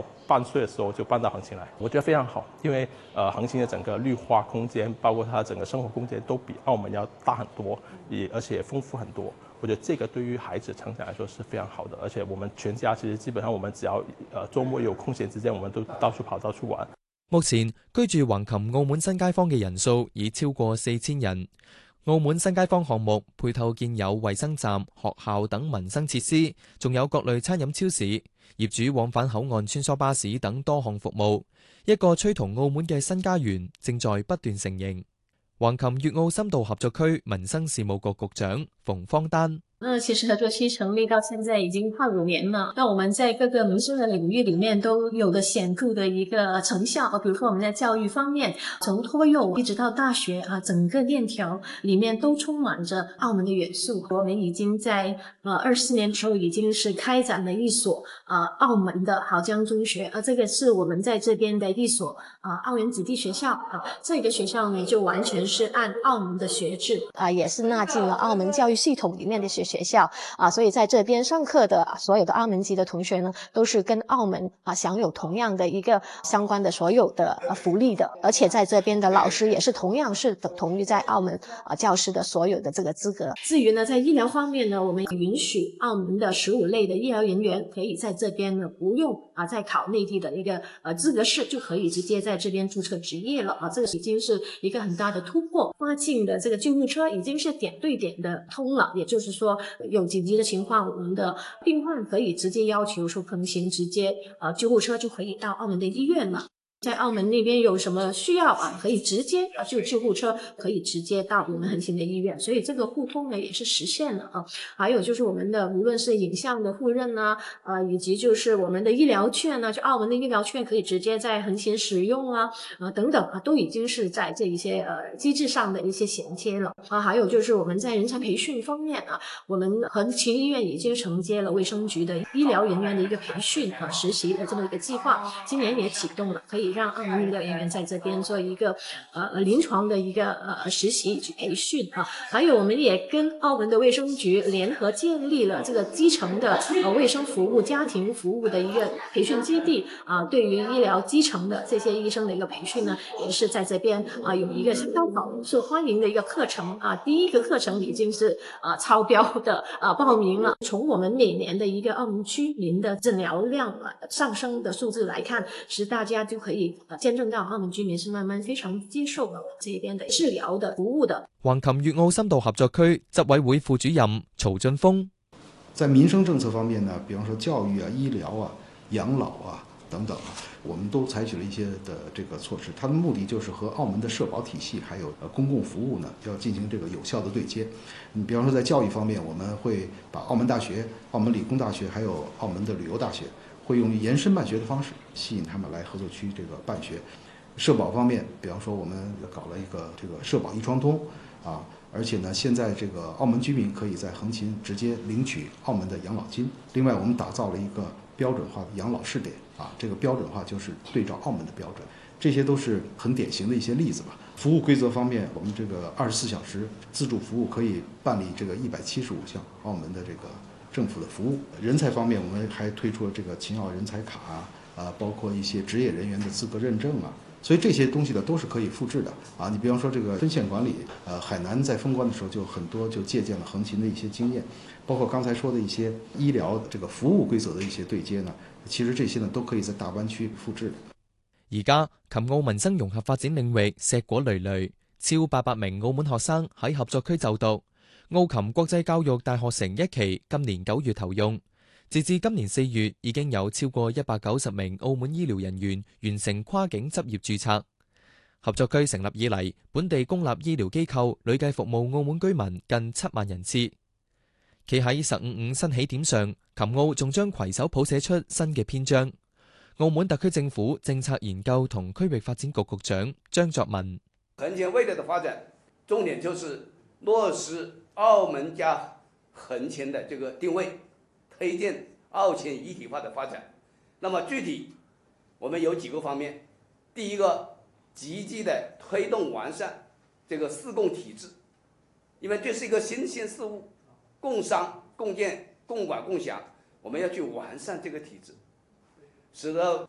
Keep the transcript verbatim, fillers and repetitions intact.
到半岁的时候就搬到横琴来，我觉得非常好，因为呃横琴的整个绿化空间，包括它整个生活空间都比澳门要大很多，也而且丰富很多。我觉得这个对于孩子成长来说是非常好的，而且我们全家其實基本上我們只要呃週末有空閒之間，我們都到處跑到處玩。 目前居住橫琴澳門新街坊嘅人數已超過四千人。澳門新街坊項目配套建有衛生站、學校等民生設施，仲有各類餐飲超市，業主往返口岸穿梭巴士等多項服務，一個趨同澳門嘅新家園正在不斷成形。橫琴粵澳深度合作區民生事務局局長馮方丹。 那其實合作區成立到現在已經快五年了，那我們在各個民生的領域裡面都有了顯著的一個成效。比如說我們在教育方面，從托幼一直到大學啊，整個鏈條裡面都充滿着澳門的元素。我們已經在呃二四年的時候已經是開展了一所呃澳門的濠江中學，啊，這個是我們在這邊的一所啊澳門子弟學校啊，這個學校呢就完全是按澳門的學制啊，也是納進了澳門教育系統裡面的學學校啊，所以在這邊上課的所有的澳門籍的同學呢，都是跟澳門啊享有同樣的一個相關的所有的福利的，而且在這邊的老師也是同樣是等同於在澳門啊教師的所有的這個資格。至於呢，在醫療方面呢，我們允許澳門的十五類的醫療人員可以在這邊呢不用啊再考內地的一個呃資格試，就可以直接在這邊註冊執業了啊，這個已經是一個很大的突破。跨境的這個救護車已經是點對點的通了，也就是說有緊急的情況，我們的病患可以直接要求說橫琴直接呃救護車就可以到澳門的醫院了。在澳門那邊有什麼需要啊，可以直接啊，就救護車可以直接到我們橫琴的醫院，所以這個互通呢也是實現了啊。還有就是我們的無論是影像的互認啊，呃，以及就是我們的醫療券呢，就澳門的醫療券可以直接在橫琴使用啊，啊等等啊，都已經是在這一些呃機制上的一些銜接了啊。還有就是我們在人才培訓方面啊，我們橫琴醫院已經承接了衛生局的醫療人員的一個培訓啊實習的這麼一個計劃，今年也啟動了，可以讓澳門醫療人員在這邊做一個呃臨床的一個呃實習以及培訓啊。還有我們也跟澳門的衛生局聯合建立了這個基層的呃衛生服務、家庭服務的一個培訓基地啊。對於醫療基層的這些醫生的一個培訓呢，也是在這邊啊有一個相當好受歡迎的一個課程啊。第一個課程已經是啊超標的啊報名了。從我們每年的一個澳門居民的診療量啊上升的數字來看，是大家就可以見證到澳門居民是慢慢非常接受了這邊的治療的服務的。 橫琴粵澳深度合作區執委會副主任曹俊峰， 在民生政策方面呢，比方說教育啊、醫療啊、養老啊等等啊，我們都採取了一些的這個措施，它的目的就是和澳門的社保體系還有呃公共服務呢要進行這個有效的對接。你比方說在教育方面，我們會把澳門大學、澳門理工大學還有澳門的旅遊大學會用延伸辦學的方式吸引他們來合作區這個辦學。社保方面，比方說我們搞了一個這個社保一窗通啊，而且呢，現在這個澳門居民可以在橫琴直接領取澳門的養老金。另外，我們打造了一個標準化的養老試點啊，這個標準化就是對照澳門的標準，這些都是很典型的一些例子吧。服務規則方面，我們這個二十四小時自助服務可以辦理這個一百七十五項澳門的這個政府的服務。人才方面，我們還推出了這個勤澳人才卡啊，啊，包括一些職業人員的資格認證啊。所以這些東西呢都是可以複製的啊！你比方說這個分縣管理，呃，海南在封關的時候就很多就借鑑了橫琴的一些經驗，包括剛才說的一些醫療這個服務規則的一些對接呢，其實這些呢都可以在大灣區複製的。 而家琴澳民生融合發展領域碩果累累，超八百名澳門學生喺合作區就讀。澳琴國際教育大學城一期今年九月投用。截至今年四月，已經有超過一百九十名澳門醫療人員完成跨境執業註冊。合作區成立以嚟，本地公立醫療機構累計服務澳門居民近七萬人次。企喺十五五新起點上，琴澳仲將攜手譜寫出新嘅篇章。澳門特區政府政策研究同區域發展局局長張作文： 橫琴未來的發展重點就是落實澳門加橫琴的這個定位，推進澳琴一體化的發展。那麼具體我們有幾個方面，第一個，積極的推動完善這個四共體制，因為這是一個新興事物，共商共建共管共享，我們要去完善這個體制，使得